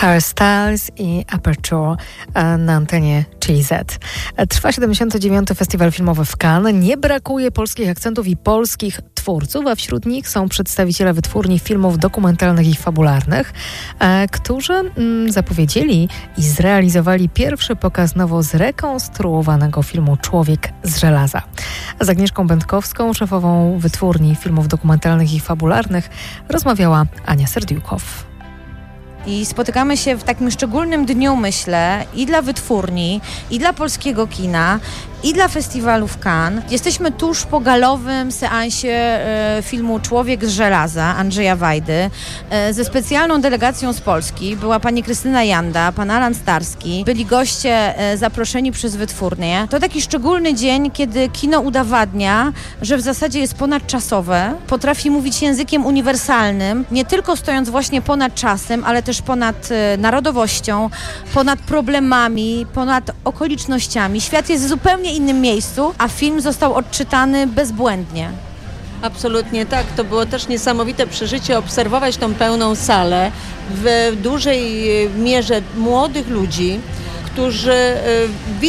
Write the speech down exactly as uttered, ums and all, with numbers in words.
Hairstyles i Aperture na antenie Chili Z. Trwa siedemdziesiąty dziewiąty Festiwal Filmowy w Cannes. Nie brakuje polskich akcentów i polskich twórców, a wśród nich są przedstawiciele wytwórni filmów dokumentalnych i fabularnych, którzy mm, zapowiedzieli i zrealizowali pierwszy pokaz nowo zrekonstruowanego filmu Człowiek z żelaza. Z Agnieszką Będkowską, szefową wytwórni filmów dokumentalnych i fabularnych, rozmawiała Ania Serdiukow. I spotykamy się w takim szczególnym dniu, myślę, i dla wytwórni, i dla polskiego kina, i dla festiwalu w Cannes. Jesteśmy tuż po galowym seansie e, filmu Człowiek z żelaza Andrzeja Wajdy e, ze specjalną delegacją z Polski. Była pani Krystyna Janda, pan Alan Starski, byli goście e, zaproszeni przez wytwórnię. To taki szczególny dzień, kiedy kino udowadnia, że w zasadzie jest ponadczasowe, potrafi mówić językiem uniwersalnym, nie tylko stojąc właśnie ponad czasem, ale też ponad e, narodowością, ponad problemami, ponad okolicznościami. Świat jest zupełnie innym miejscu, a film został odczytany bezbłędnie. Absolutnie tak. To było też niesamowite przeżycie obserwować tą pełną salę w dużej mierze młodych ludzi, którzy